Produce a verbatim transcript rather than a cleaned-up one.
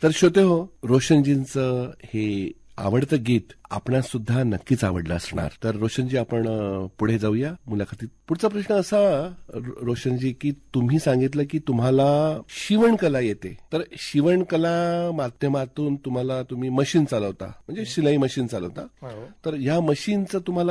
तर श्रोते हो, रोशनजींचं हे आवडतं गीत आपणास सुद्धा नक्कीच आवडलं असणार. तर रोशनजी, आपण अ, पुढे जाऊया मुलाखतीत. पुढचा प्रश्न असा रो- रोशनजी, की तुम्ही सांगितलं की तुम्हाला शिवणकला येते. तर शिवणकला माध्यमातून तुम्हाला तुम्ही मशीन चालवता, म्हणजे शिलाई मशीन चालवता. हो. तर ह्या मशीनचं तुम्हाला